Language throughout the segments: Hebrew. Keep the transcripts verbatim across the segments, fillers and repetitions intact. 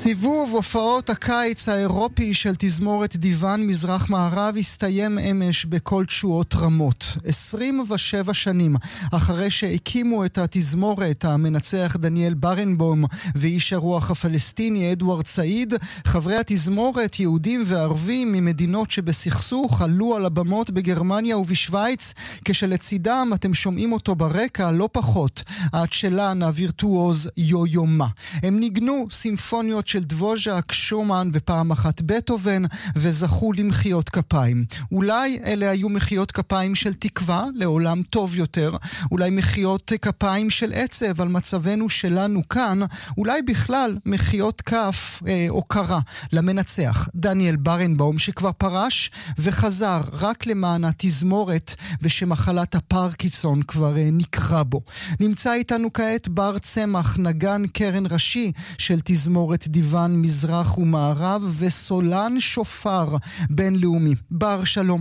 סיבוב הופעות הקיץ האירופי של תזמורת דיוון מזרח מערב הסתיים אמש בכל תשואות רמות. עשרים ושבע שנים אחרי שהקימו את התזמורת המנצח דניאל ברנבוים ואיש הרוח הפלסטיני אדוארד סעיד, חברי התזמורת, יהודים וערבים ממדינות שבסכסוך, עלו על הבמות בגרמניה ובשוויץ, כשלצידם אתם שומעים אותו ברקע לא פחות, הצ'לן הווירטואוז יו-יו-מה. הם ניגנו סימפוניות של דבוז'ק, שומן ופעם אחת בטהובן, וזכו למחיות כפיים. אולי אלה היו מחיות כפיים של תקווה לעולם טוב יותר, אולי מחיות כפיים של עצב על מצבנו שלנו כאן, אולי בכלל מחיות כף אה, או קרה למנצח דניאל ברנבוים, שכבר פרש וחזר רק למען התזמורת ושמחלת הפרקינסון כבר אה, נקרא בו. נמצא איתנו כעת בר צמח, נגן קרן ראשי של תזמורת דיוון מזרח ומערב וסולן שופר בינלאומי. בר, שלום.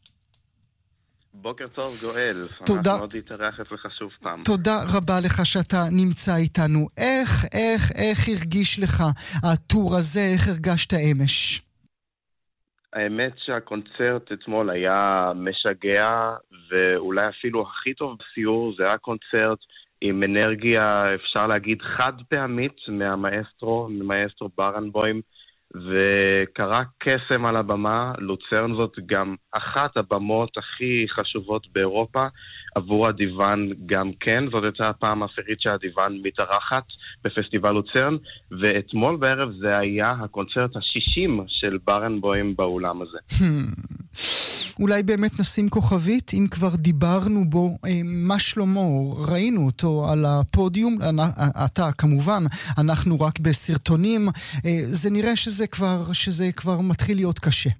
בוקר טוב גואל, תודה. אנחנו עוד להתארח אצלך שוב פעם. תודה רבה לך שאתה נמצא איתנו. איך, איך, איך הרגיש לך הטור הזה, איך הרגשת אמש? האמת שהקונצרט אתמול היה משגע, ואולי אפילו הכי טוב בסיור, זה היה קונצרט עם אנרגיה, אפשר להגיד, חד פעמית מהמאסטרו, ממאסטרו ברנבוים, וקרה קסם על הבמה. לוצרן זאת גם אחת הבמות הכי חשובות באירופה עבור הדיוון גם כן. זאת הייתה הפעם העשירית שהדיוון מתארחת בפסטיבל לוצרן, ואתמול בערב זה היה הקונצרט השישים של ברנבוים באולם הזה. אולי באמת נשים כוכבית, אם כבר דיברנו בו, מה שלמה, ראינו אותו על הפודיום, אתה כמובן, אנחנו רק בסרטונים, זה נראה שזה כבר, שזה כבר מתחיל להיות קשה.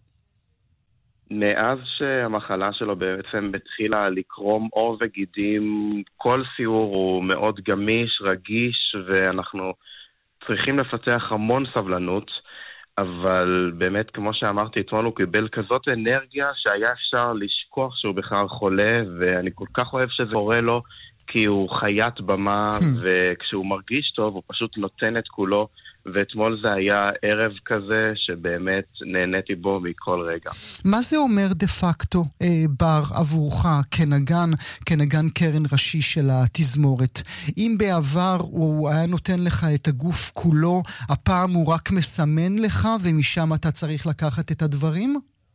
מאז שהמחלה שלו בעצם התחילה לקרום עור וגידים, כל סיור הוא מאוד גמיש, רגיש, ואנחנו צריכים לפתח המון סבלנות, אבל באמת, כמו שאמרתי, אתמול הוא קיבל כזאת אנרגיה שהיה אפשר לשכוח שהוא בכלל חולה, ואני כל כך אוהב שזה קורה לו, כי הוא חיית במה, וכשהוא מרגיש טוב, הוא פשוט נותן את כולו, ואתמול זה היה ערב כזה שבאמת נהניתי בו מכל רגע. מה זה אומר דה פקטו, אה, בר, עבורך, כנגן, כנגן קרן ראשי של התזמורת? אם בעבר הוא היה נותן לך את הגוף כולו, הפעם הוא רק מסמן לך, ומשם אתה צריך לקחת את הדברים?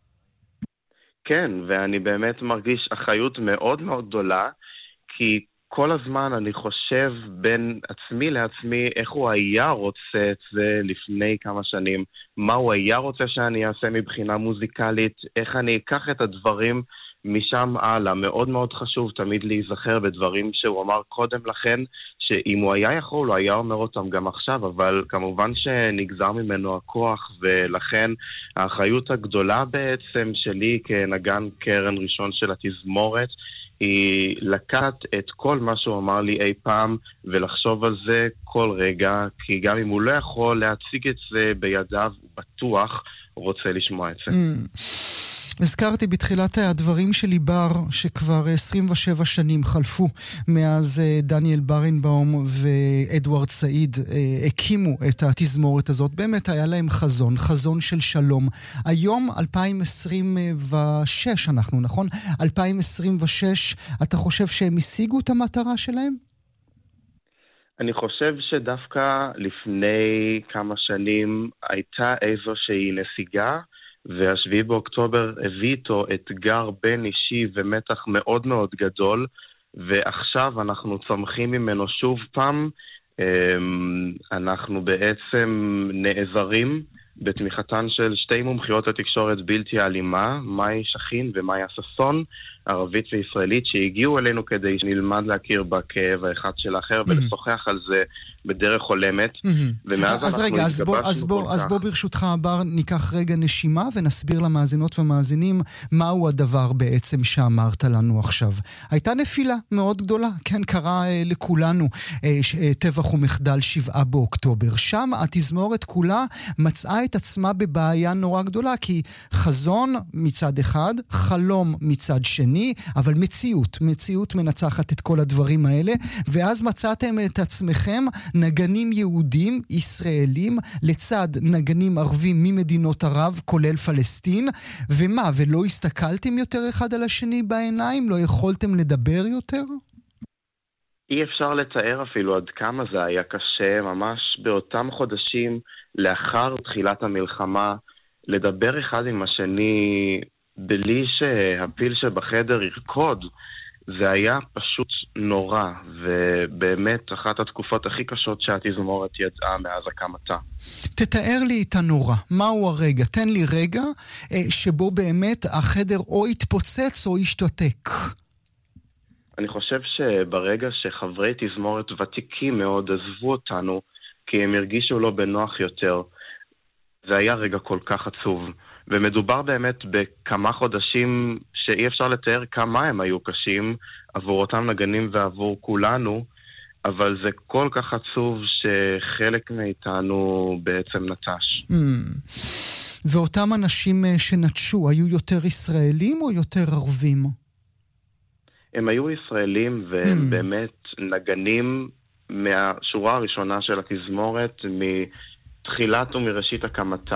כן, ואני באמת מרגיש אחריות מאוד מאוד גדולה, כי כל הזמן אני חושב בין עצמי לעצמי איך הוא היה רוצה את זה לפני כמה שנים, מה הוא היה רוצה שאני אעשה מבחינה מוזיקלית, איך אני אקח את הדברים משם הלאה. מאוד מאוד חשוב תמיד להיזכר בדברים שהוא אמר קודם לכן, שאם הוא היה יכול הוא היה אומר אותם גם עכשיו, אבל כמובן שנגזר ממנו הכוח, ולכן האחריות הגדולה בעצם שלי כנגן קרן ראשון של התזמורת היא לקחת את כל מה שהוא אמר לי אי פעם ולחשוב על זה כל רגע, כי גם אם הוא לא יכול להציג את זה בידיו, הוא בטוח הוא רוצה לשמוע את זה. הזכרתי בתחילת הדברים שלי בר שכבר עשרים ושבע שנים חלפו מאז דניאל ברנבוים ואדוארד סעיד הקימו את התזמורת הזאת. באמת היה להם חזון, חזון של שלום. היום אלפיים עשרים ושש אנחנו, נכון? אלפיים עשרים ושש, אתה חושב שהם השיגו את המטרה שלהם? אני חושב שדווקא לפני כמה שנים הייתה איזושהי נסיגה, והשביעי באוקטובר הביא איתו אתגר בין אישי ומתח מאוד מאוד גדול, ועכשיו אנחנו צומחים ממנו שוב פעם. אנחנו בעצם נעזרים בתמיכתן של שתי מומחיות התקשורת בלתי אלימה, מאי שכין ומאי ששון, ערבית וישראלית, שהגיעו אלינו כדי שנלמד להכיר בכאב האחד של האחר ולשוחח על זה בדרך הולמת. אז רגע, אז בוא ברשותך בר ניקח רגע נשימה ונסביר למאזינות ומאזינים מהו הדבר בעצם שאמרת לנו עכשיו. הייתה נפילה מאוד גדולה, כן, קרה לכולנו טבח ומחדל שבעה באוקטובר. שם התזמורת כולה מצאה את עצמה בבעיה נורא גדולה, כי חזון מצד אחד, חלום מצד שני, השני, אבל מציאות, מציאות מנצחת את כל הדברים האלה, ואז מצאתם את עצמכם נגנים יהודים, ישראלים, לצד נגנים ערבים ממדינות ערב, כולל פלסטין, ומה, ולא הסתכלתם יותר אחד על השני בעיניים? לא יכולתם לדבר יותר? אי אפשר לתאר אפילו עד כמה זה היה קשה, ממש באותם חודשים לאחר תחילת המלחמה, לדבר אחד עם השני בלי שהפיל שבחדר ירקוד. זה היה פשוט נורא, ובאמת אחת התקופות הכי קשות שהתזמורת ידעה מאז הקמתה. תתאר לי את הנורא, מהו הרגע? תן לי רגע שבו באמת החדר או התפוצץ או השתתק. אני חושב שברגע שחברי תזמורת ותיקים מאוד עזבו אותנו, כי הם הרגישו לא בנוח יותר, זה היה רגע כל כך עצוב. ומדובר באמת בכמה חודשים שאי אפשר לתאר כמה הם היו קשים עבור אותם נגנים ועבור כולנו, אבל זה כל כך עצוב שחלק מאיתנו בעצם נטש. Mm. ואותם אנשים שנטשו, היו יותר ישראלים או יותר ערבים? הם היו ישראלים והם mm. באמת נגנים מהשורה הראשונה של התזמורת מתחילת ומראשית הקמתה.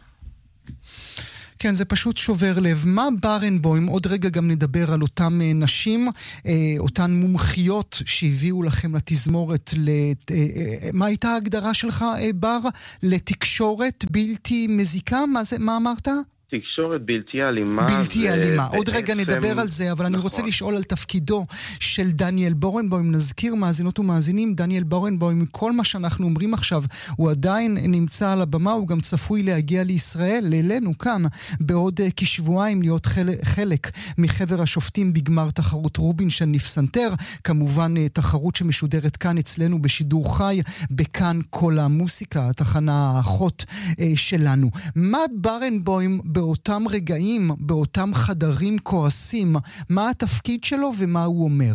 כן, זה פשוט שובר לב. מה ברנבוים, עוד רגע גם נדבר על אותם נשים, אותן מומחיות שהביאו לכם לתזמורת, לת... מה הייתה ההגדרה שלך, בר? לתקשורת בלתי מזיקה? מה זה, מה אמרת? תקשורת בלתי אלימה. בלתי אלימה. עוד רגע נדבר על זה, אבל אני רוצה לשאול על תפקידו של דניאל ברנבוים. נזכיר מאזינות ומאזינים, דניאל ברנבוים, כל מה שאנחנו אומרים עכשיו, הוא עדיין נמצא על הבמה, הוא גם צפוי להגיע לישראל, אלינו כאן, בעוד כשבועיים להיות חלק, חלק מחבר השופטים בגמר תחרות רובינשטיין לפסנתר, כמובן תחרות שמשודרת כאן אצלנו בשידור חי, בכאן כל המוסיקה, התחנה האחות שלנו. מה ברנבוים באותם רגעים, באותם חדרים כועסים, מה התפקיד שלו ומה הוא אומר?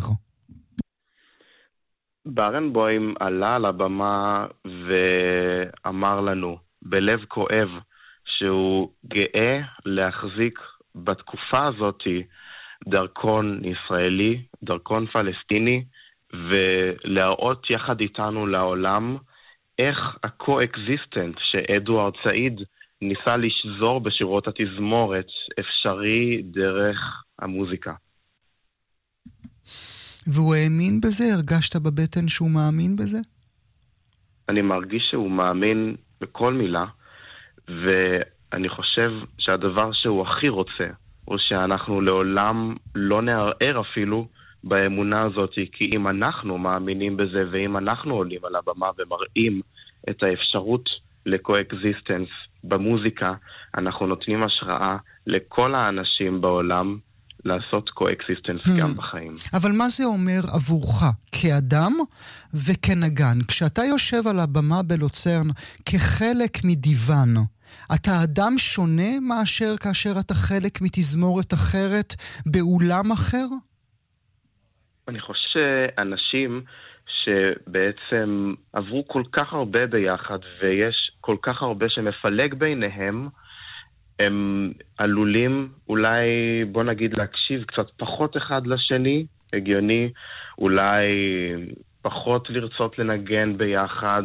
ברנבוים עלה על הבמה ואמר לנו בלב כואב שהוא גאה להחזיק בתקופה הזאת דרכון ישראלי, דרכון פלסטיני, ולהראות יחד איתנו לעולם איך הקו-אקזיסטנט שאדוארד סעיד ניסה לשזור בשירות התזמורת אפשרי דרך המוזיקה. והוא האמין בזה? הרגשת בבטן שהוא מאמין בזה? אני מרגיש שהוא מאמין בכל מילה, ואני חושב שהדבר שהוא הכי רוצה הוא שאנחנו לעולם לא נערער אפילו באמונה הזאת, כי אם אנחנו מאמינים בזה ואם אנחנו עולים על הבמה ומראים את האפשרות לקו-אקזיסטנס במוזיקה, אנחנו נותנים השראה לכל האנשים בעולם לעשות קו-אקזיסטנס hmm. גם בחיים. אבל מה זה אומר עבורך כאדם וכנגן? כשאתה יושב על הבמה בלוצרן כחלק מדיוון, אתה אדם שונה מאשר כאשר אתה חלק מתזמורת אחרת באולם אחר? אני חושב שאנשים שבעצם עברו כל כך הרבה ביחד ויש כל כך הרבה שמפלג ביניהם, הם עלולים אולי, בוא נגיד, להקשיב קצת פחות אחד לשני, הגיוני, אולי פחות לרצות לנגן ביחד,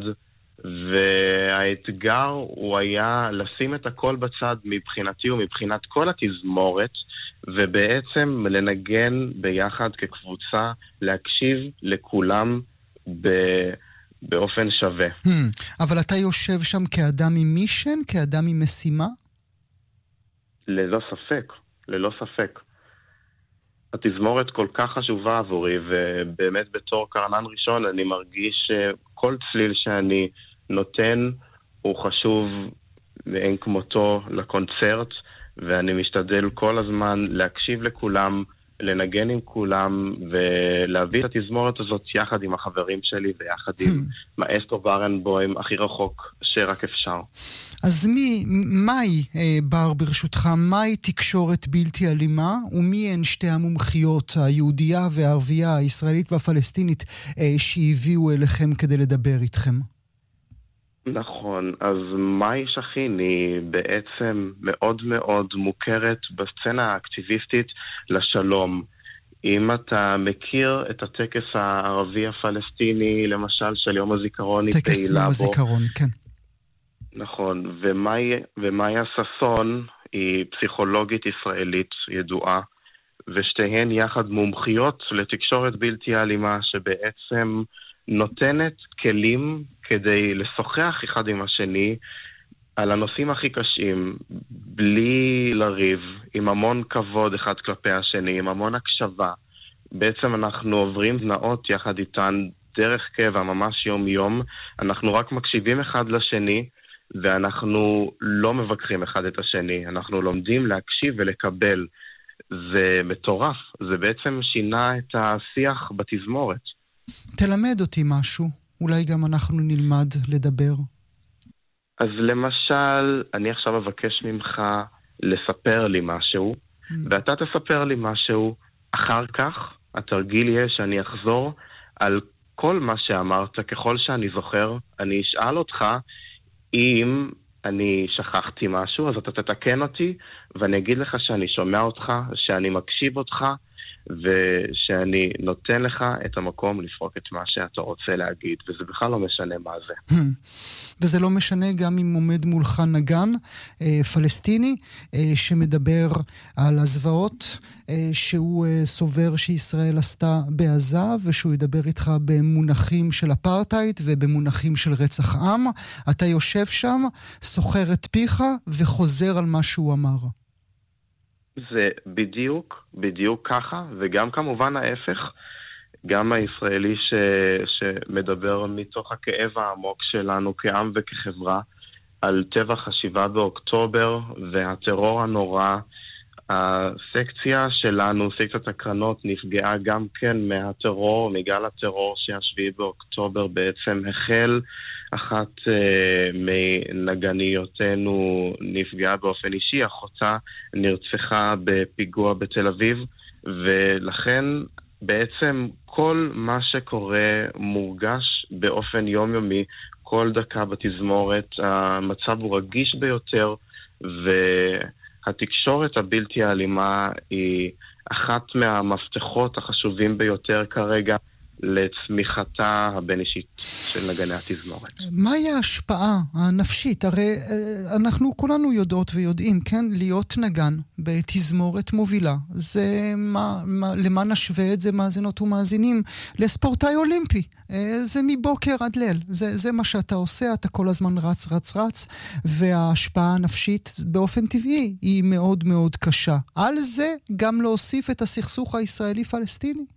והאתגר הוא היה לשים את הכל בצד מבחינתי ומבחינת כל התזמורת, ובעצם לנגן ביחד כקבוצה, להקשיב לכולם ב- באופן שווה. אבל אתה יושב שם כאדם עם מישן, כאדם עם משימה? ללא ספק, ללא ספק. התזמורת כל כך חשובה עבורי, ובאמת בתור קרנן ראשון אני מרגיש שכל צליל שאני נותן הוא חשוב ואין כמותו לקונצרט, ואני משתדל כל הזמן להקשיב לכולם, לנגן עם כולם, ולהביא את התזמורת הזאת יחד עם החברים שלי ויחד עם מאסטרו ברנבוים הכי רחוק שרק אפשר. אז מי, מהי, בר ברשותך, מהי תקשורת בלתי אלימה, ומי הן שתי המומחיות, היהודייה והערבייה, הישראלית והפלסטינית, שהביאו אליכם כדי לדבר איתכם? נכון, אז מאי שכין היא בעצם מאוד מאוד מוכרת בסצנה האקטיביסטית לשלום. אם אתה מכיר את הטקס הערבי הפלסטיני, למשל של יום הזיכרון, טקס יום הזיכרון, כן. נכון, ומאיה ששון היא פסיכולוגית ישראלית ידועה, ושתיהן יחד מומחיות לתקשורת בלתי אלימה, שבעצם נותנת כלים כדי לשוחח אחד עם השני על הנושאים הכי קשים, בלי לריב, עם המון כבוד אחד כלפי השני, עם המון הקשבה. בעצם אנחנו עוברים תנאות יחד איתן דרך קבע, ממש יום יום. אנחנו רק מקשיבים אחד לשני, ואנחנו לא מבקרים אחד את השני. אנחנו לומדים להקשיב ולקבל. זה מטורף. זה בעצם שינה את השיח בתזמורת. תלמד אותי משהו. אולי גם אנחנו נלמד לדבר. אז למשל, אני עכשיו אבקש ממך לספר לי משהו, mm. ואתה תספר לי משהו. אחר כך התרגיל יהיה שאני אחזור על כל מה שאמרת, ככל שאני זוכר. אני אשאל אותך אם אני שכחתי משהו, אז אתה תתקן אותי, ואני אגיד לך שאני שומע אותך, שאני מקשיב אותך, ושאני נותן לך את המקום לפרוק את מה שאתה רוצה להגיד, וזה בכלל לא משנה מה זה. וזה לא משנה גם אם עומד מולך נגן פלסטיני שמדבר על הזוועות שהוא סובר שישראל עשתה בעזה, ושהוא ידבר איתך במונחים של אפרטהייד ובמונחים של רצח עם. אתה יושב שם, סוחר את פיך וחוזר על מה שהוא אמר. זה בדיוק, בדיוק ככה, וגם כמובן ההפך, גם הישראלי ש, שמדבר מתוך הכאב העמוק שלנו כעם וכחברה, על טבח השבעה באוקטובר והטרור הנורא. הסקציה שלנו, סקציית הקרנות, נפגעה גם כן מהטרור, מגל הטרור שהשביעי באוקטובר בעצם החל. אחת uh, מנגניותינו נפגעה באופן אישי, אחותה נרצחה בפיגוע בתל אביב, ולכן בעצם כל מה שקורה מורגש באופן יומיומי, כל דקה בתזמורת. המצב הוא רגיש ביותר, והתקשורת הבלתי האלימה היא אחת מהמפתחות החשובים ביותר כרגע לצמיחתה הבין-אישית של נגני התזמורת. מהי ההשפעה הנפשית? הרי אנחנו כולנו יודעות ויודעים, כן? להיות נגן בתזמורת מובילה. זה מה, מה, למה נשווה את זה מאזינות ומאזינים? לספורטאי אולימפי. זה מבוקר עד ליל. זה, זה מה שאתה עושה, אתה כל הזמן רץ, רץ, רץ, וההשפעה הנפשית באופן טבעי היא מאוד מאוד קשה. על זה גם להוסיף את הסכסוך הישראלי-פלסטיני.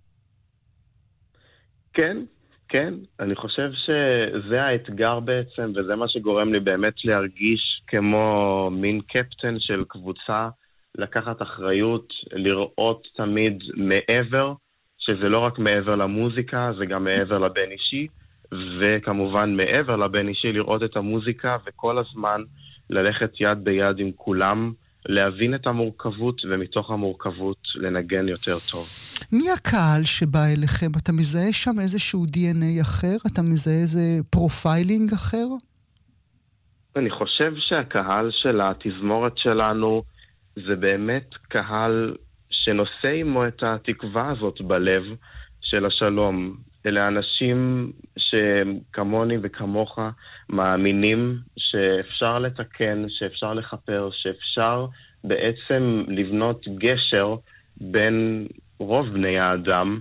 כן, כן. אני חושב שזה האתגר בעצם, וזה מה שגורם לי באמת להרגיש כמו מין קפטן של קבוצה, לקחת אחריות, לראות תמיד מעבר, שזה לא רק מעבר למוזיקה, זה גם מעבר לבין אישי, וכמובן מעבר לבין אישי לראות את המוזיקה, וכל הזמן ללכת יד ביד עם כולם, להבין את המורכבות, ומתוך המורכבות לנגן יותר טוב. מי הקהל שבא אליכם? אתה מזהה שם איזשהו די אן איי אחר? אתה מזהה איזה פרופיילינג אחר? אני חושב שהקהל של התזמורת שלנו זה באמת קהל שנושא עמו את התקווה הזאת בלב של השלום. אלה אנשים שכמוני וכמוך מאמינים שאפשר לתקן, שאפשר לחפר, שאפשר בעצם לבנות גשר בין רוב בני האדם.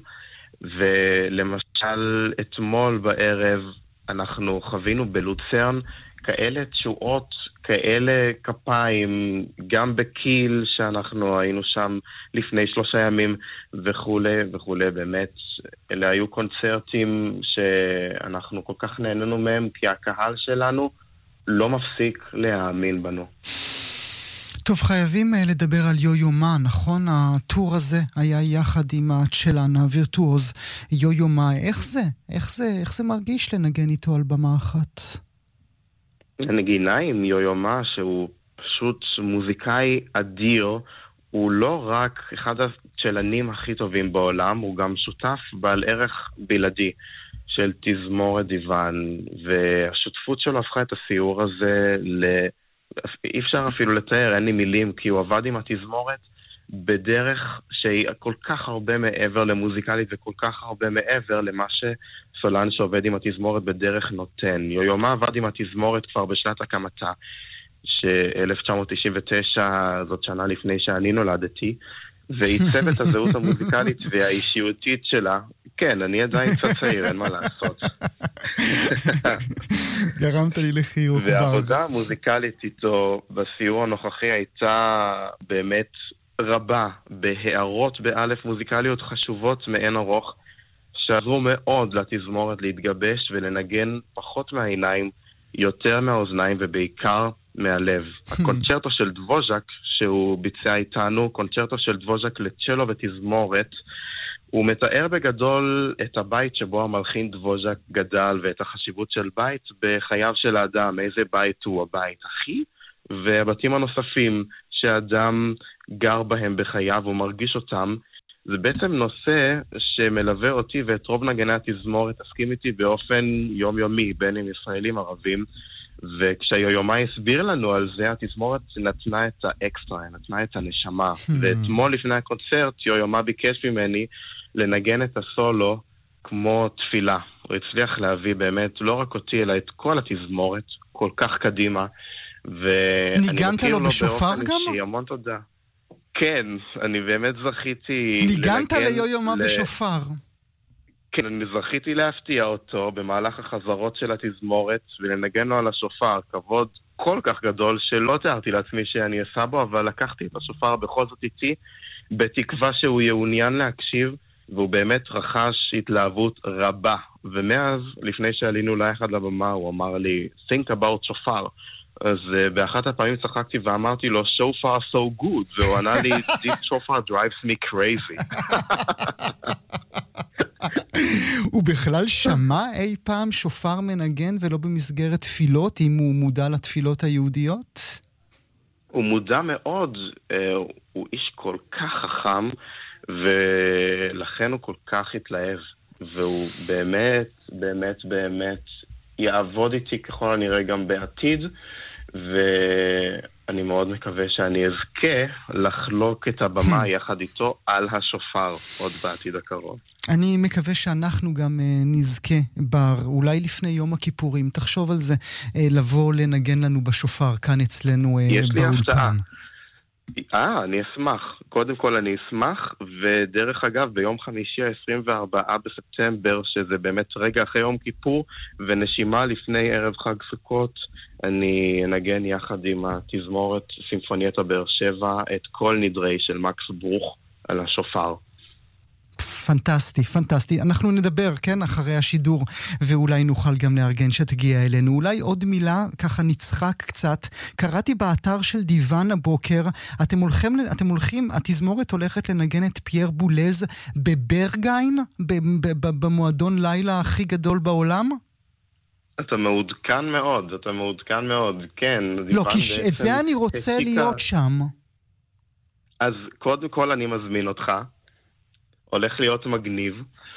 ולמשל אתמול בערב אנחנו חווינו בלוצרן כאלה תשועות, כאלה כפיים, גם בקיל שאנחנו היינו שם לפני שלושה ימים וכו' וכו'. באמת, אלה היו קונצרטים שאנחנו כל כך נהנינו מהם, כי הקהל שלנו לא מפסיק להאמין בנו. טוב, חייבים לדבר על יו-יו מה, נכון? הטור הזה היה יחד עם הצ'לן הווירטואוז יו-יו מה. איך זה? איך זה? איך זה מרגיש לנגן איתו על במה אחת? הנגינה עם יו-יו מה, שהוא פשוט מוזיקאי אדיר, הוא לא רק אחד הצ'לנים הכי טובים בעולם, הוא גם שותף בעל ערך בלעדי של תזמורת דיוון, והשותפות שלו הפכה את הסיור הזה ל... אי אפשר אפילו לתאר, אין לי מילים, כי הוא עבד עם התזמורת בדרך שהיא כל כך הרבה מעבר למוזיקלית וכל כך הרבה מעבר למה שסולן שעובד עם התזמורת בדרך נותן. יו-יומה עבד עם התזמורת כבר בשנת הקמתה, ש-אלף תשע מאות תשעים ותשע זאת שנה לפני שאני נולדתי, ועיצב את הזהות המוזיקלית והאישיותית שלה. כן, אני עדיין קצת צעיר, אין מה לעשות. גרמת לי לחיוך. והעבודה המוזיקלית איתו בסיור הנוכחי הייתה באמת רבה, בהערות באלף מוזיקליות חשובות מעין ארוך, שעזרו מאוד לתזמורת להתגבש ולנגן פחות מהעיניים, יותר מהאוזניים ובעיקר מהלב. הקונצ'רטו של דבוז'ק שהוא ביצע איתנו, קונצ'רטו של דבוז'ק לצ'לו ותזמורת, הוא מתאר בגדול את הבית שבו המלחין דבוז'ק גדל ואת החשיבות של בית בחייו של האדם, איזה בית הוא הבית הכי, והבתים הנוספים שהאדם גר בהם בחייו ומרגיש אותם. זה בעצם נושא שמלווה אותי ואת רוב נגני התזמורת, הסכים איתי באופן יומיומי, בין עם ישראלים ערבים, וכשהיומה הסביר לנו על זה, התזמורת נתנה את האקסטרה, נתנה את הנשמה. ואתמול לפני הקונצרט, יומה ביקש ממני לנגן את הסולו כמו תפילה. הוא הצליח להביא באמת לא רק אותי, אלא את כל התזמורת, כל כך קדימה. ניגנת לו בשופר גם? המון תודה. כן, אני באמת זכיתי... ניגנת ליו-יומה בשופר. כן, אני זכיתי להפתיע אותו במהלך החזרות של התזמורת ולנגן לו על השופר, כבוד כל כך גדול שלא תיארתי לעצמי שאני אעשה בו, אבל לקחתי את השופר בכל זאת איתי, בתקווה שהוא יעוניין להקשיב, והוא באמת רכש התלהבות רבה. ומאז, לפני שעלינו לאחד לבמה, הוא אמר לי, think about שופר. אז uh, באחת הפעמים צחקתי ואמרתי לו, so far so good, והוא ענה לי, this shofar drives me crazy. הוא בכלל שמע אי פעם שופר מנגן ולא במסגרת תפילות, אם הוא מודע לתפילות היהודיות? הוא מודע מאוד, uh, הוא איש כל כך חכם, ולכן הוא כל כך התלהב, והוא באמת, באמת, באמת יעבוד איתי ככל הנראה גם בעתיד, ואני מאוד מקווה שאני אזכה לחלוק את הבמה יחד איתו על השופר עוד בעתיד הקרוב. אני מקווה שאנחנו גם נזכה בר, אולי לפני יום הכיפורים, תחשוב על זה, לבוא לנגן לנו בשופר כאן אצלנו באולפן. יש לי הפתעה. אה, אני אשמח. קודם כל אני אשמח, ודרך אגב, ביום חמישי ה-עשרים וארבעה בספטמבר, שזה באמת רגע אחרי יום כיפור, ונשימה לפני ערב חג סוכות, אני אנגן יחד עם התזמורת סימפוניית הבאר שבע, את כל נדרי של מקס ברוך על השופר. פנטסטי, פנטסטי. אנחנו נדבר, כן, אחרי השידור, ואולי נוכל גם לארגן שתגיע אלינו. אולי עוד מילה, ככה נצחק קצת. קראתי באתר של דיוון הבוקר, אתם הולכים, אתם הולכים, התזמורת הולכת לנגן את פייר בולז בברגיין, במועדון לילה הכי גדול בעולם? אתה מעודכן מאוד, אתה מעודכן מאוד, כן. לא, כי את זה אני רוצה להיות שם. אז קודם כל אני מזמין אותך. הולך להיות מגניב,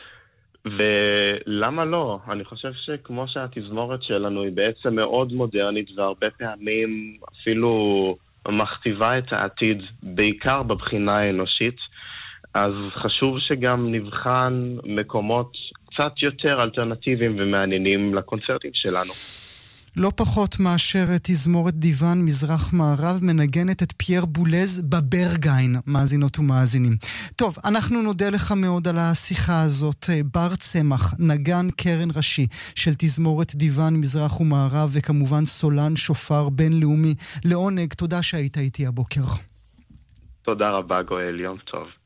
ולמה לא? אני חושב שכמו שהתזמורת שלנו היא בעצם מאוד מודרנית, והרבה פעמים אפילו מכתיבה את העתיד, בעיקר בבחינה האנושית, אז חשוב שגם נבחן מקומות קצת יותר אלטרנטיביים ומעניינים לקונצרטים שלנו. לא פחות מאשר תזמורת דיוון מזרח מערב מנגנת את פייר בולז בברגיין, מאזינות ומאזינים. טוב, אנחנו נודה לך מאוד על השיחה הזאת. בר צמח, נגן קרן ראשי של תזמורת דיוון מזרח ומערב, וכמובן סולן שופר בינלאומי. לעונג, תודה שהיית איתי הבוקר. תודה רבה גואל, יום טוב.